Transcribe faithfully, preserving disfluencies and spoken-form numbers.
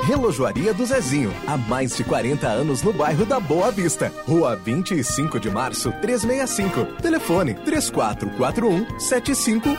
Relojoaria do Zezinho, há mais de quarenta anos no bairro da Boa Vista. Rua vinte e cinco de março, trezentos e sessenta e cinco. Telefone três quatro quatro um, sete cinco